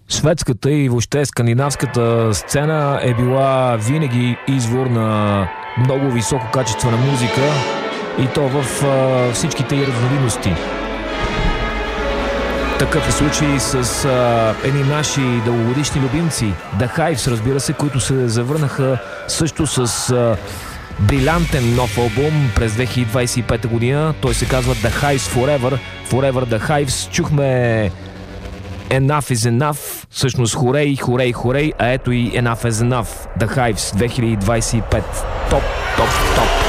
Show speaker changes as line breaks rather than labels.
Шведската и въобще скандинавската сцена е била винаги извор на много високо качество на музика и то в всичките й разновидности. Такъв е случай с едни наши дългогодишни любимци, The Hives, разбира се, които се завърнаха също с брилянтен нов албум през 2025 година. Той се казва The Hives Forever. Forever The Hives. Чухме Enough is Enough, всъщност хорей, хорей, хорей, а ето и Enough is Enough, The Hives 2025. Топ, топ, топ.